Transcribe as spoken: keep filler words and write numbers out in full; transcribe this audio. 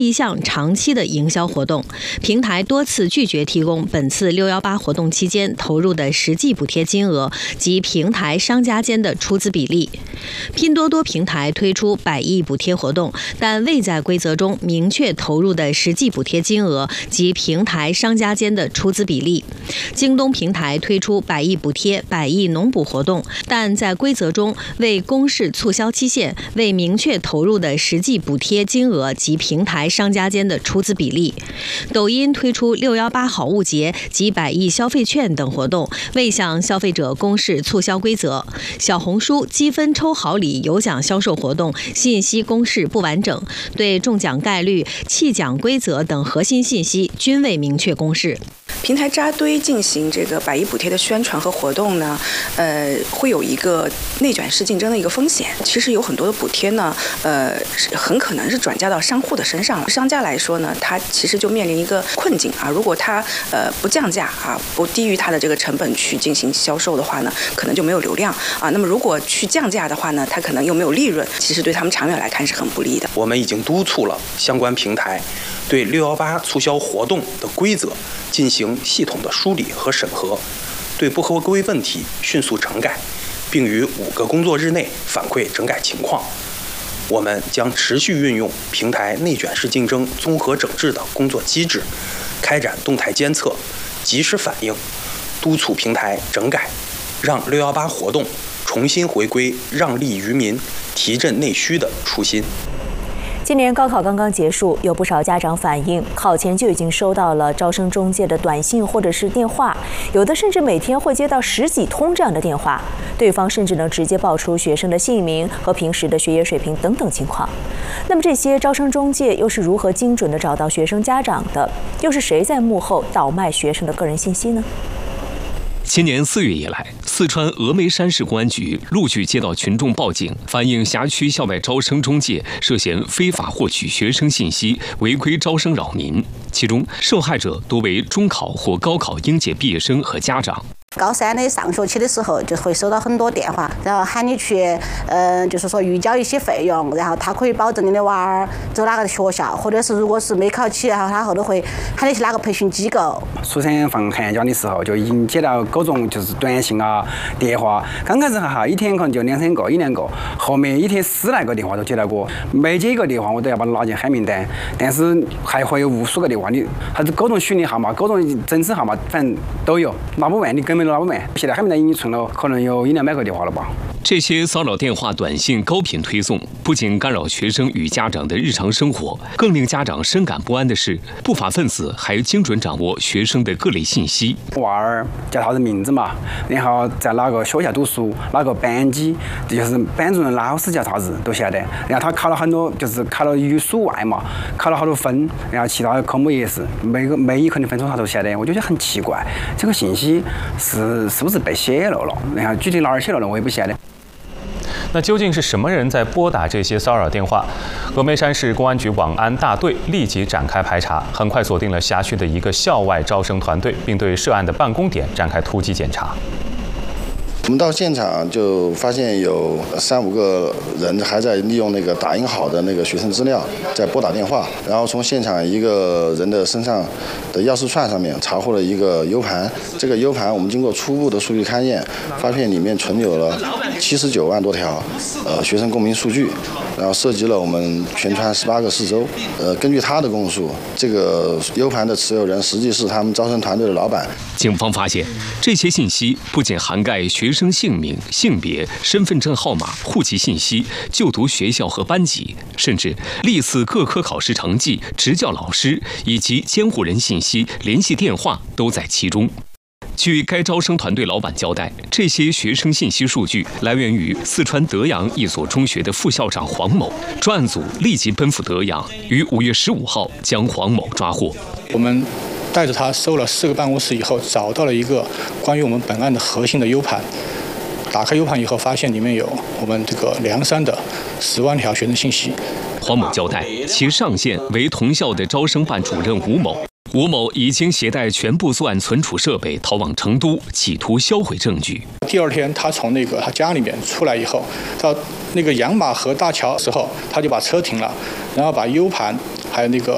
一项长期的营销活动，平台多次拒绝提供本次六一八活动期间投入的实际补贴金额及平台商家间的出资比例。拼多多平台推出百亿补贴活动，但未在规则中明确投入的实际补贴金额及平台商家间的出资比例。京东平台推出百亿补贴、百亿农补活动，但在规则中未公示促销期限，未明确投入的实际补贴金额及平台商家间的出资比例。抖音推出六一八好物节及百亿消费券等活动，未向消费者公示促销规则。小红书积分抽好礼有奖销售活动信息公示不完整，对中奖概率、弃奖规则等核心信息均未明确公示。 平台扎堆进行这个百亿补贴的宣传和活动呢，呃，会有一个内卷式竞争的一个风险。其实有很多的补贴呢，呃，很可能是转嫁到商户的身上了。商家来说呢，他其实就面临一个困境啊，如果他呃不降价啊，不低于他的这个成本去进行销售的话呢，可能就没有流量啊。那么如果去降价的话呢，他可能又没有利润，其实对他们长远来看是很不利的。 我们已经督促了相关平台对六一八促销活动的规则进行系统的梳理和审核，对不合规问题迅速整改，并于五个工作日内反馈整改情况。我们将持续运用平台内卷式竞争综合整治的工作机制，开展动态监测、及时反应，督促平台整改，让六一八活动重新回归让利于民、提振内需的初心。 今年高考刚刚结束，有不少家长反映，考前就已经收到了招生中介的短信或者是电话，有的甚至每天会接到十几通这样的电话，对方甚至能直接报出学生的姓名和平时的学业水平等等情况。那么这些招生中介又是如何精准地找到学生家长的？又是谁在幕后倒卖学生的个人信息呢？ 今年四月以来，四川峨眉山市公安局陆续接到群众报警，反映辖区校外招生中介涉嫌非法获取学生信息、违规招生扰民。其中，受害者多为中考或高考应届毕业生和家长。 高三的上学期的时候，就会收到很多电话，然后喊你去，嗯，就是说预交一些费用，然后他可以保证你的娃儿走哪个学校，或者是如果是没考起，然后他后头会喊你去哪个培训机构。 初三放寒假的时候，就已经接到各种就是短信啊、电话。刚开始还好，一天可能就两三个、一两个，后面一天十来个电话都接到过，每接一个电话我都要把它拉进黑名单。但是还会有无数个电话，你还是各种虚拟号码、各种真实号码，反正都有，拿不完，你根本都拿不完。现在黑名单已经存了，可能有一两百个电话了吧。 这些骚扰电话、短信高频推送，不仅干扰学生与家长的日常生活，更令家长深感不安的是，不法分子还精准掌握学生的各类信息。 娃儿叫他的名字嘛，然后在哪个学校读书，哪个班级，就是班主任、老师叫啥子都晓得。然后他考了很多，就是考了语数外嘛，考了好多分，然后其他的科目也是，每个每一科的分数他都晓得。我就觉得很奇怪，这个信息是是不是被泄露了？然后具体哪儿泄露了，我也不晓得。 那究竟是什么人在拨打这些骚扰电话？峨眉山市公安局网安大队立即展开排查，很快锁定了辖区的一个校外招生团队，并对涉案的办公点展开突击检查。 我们到现场就发现有三五个人还在利用那个打印好的那个学生资料在拨打电话，然后从现场一个人的身上的钥匙串上面查获了一个 U 盘，这个 U 盘我们经过初步的数据勘验，发现里面存有了七十九万多条呃学生公民数据，然后涉及了我们全川十八个市州。呃，根据他的供述，这个 U 盘的持有人实际是他们招生团队的老板。 警方发现，这些信息不仅涵盖学生姓名、性别、身份证号码、户籍信息、就读学校和班级，甚至历次各科考试成绩、执教老师以及监护人信息、联系电话都在其中。据该招生团队老板交代，这些学生信息数据来源于四川德阳一所中学的副校长黄某。专案组立即奔赴德阳，于五月十五号将黄某抓获。 我们带着他搜了四个办公室以后，找到了一个关于我们本案的核心的 U 盘。打开 U 盘以后，发现里面有我们这个凉山的十万条学生信息。 黄某交代，其上线为同校的招生办主任吴某。吴某已经携带全部作案存储设备逃往成都，企图销毁证据。 第二天，他从那个他家里面出来以后，到那个杨马河大桥的时候，他就把车停了，然后把 U 盘还有那个